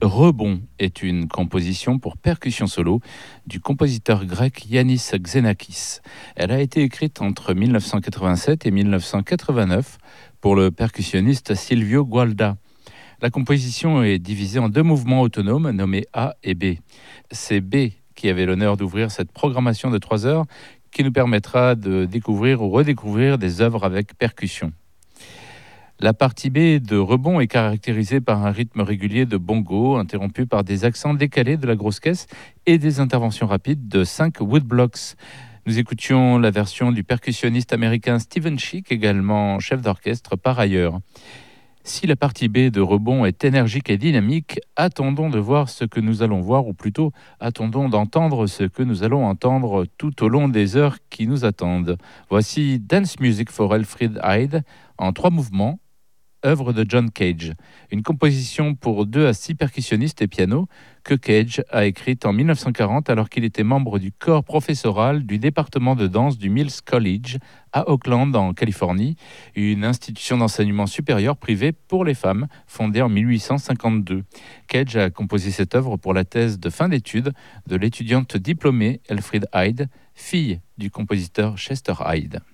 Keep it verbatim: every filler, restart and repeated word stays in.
Rebond est une composition pour percussion solo du compositeur grec Yannis Xenakis. Elle a été écrite entre dix-neuf cent quatre-vingt-sept et dix-neuf cent quatre-vingt-neuf pour le percussionniste Silvio Gualda. La composition est divisée en deux mouvements autonomes nommés A et B. C'est B qui avait l'honneur d'ouvrir cette programmation de trois heures qui nous permettra de découvrir ou redécouvrir des œuvres avec percussion. La partie B de Rebond est caractérisée par un rythme régulier de bongo, interrompu par des accents décalés de la grosse caisse et des interventions rapides de cinq woodblocks. Nous écoutions la version du percussionniste américain Steven Schick, également chef d'orchestre par ailleurs. Si la partie B de Rebond est énergique et dynamique, attendons de voir ce que nous allons voir, ou plutôt attendons d'entendre ce que nous allons entendre tout au long des heures qui nous attendent. Voici Dance Music for Elfriede Hyde en trois mouvements, œuvre de John Cage, une composition pour deux à six percussionnistes et piano que Cage a écrite en dix-neuf cent quarante alors qu'il était membre du corps professoral du département de danse du Mills College à Oakland en Californie, une institution d'enseignement supérieur privé pour les femmes fondée en mille huit cent cinquante-deux. Cage a composé cette œuvre pour la thèse de fin d'études de l'étudiante diplômée Elfriede Hyde, fille du compositeur Chester Hyde.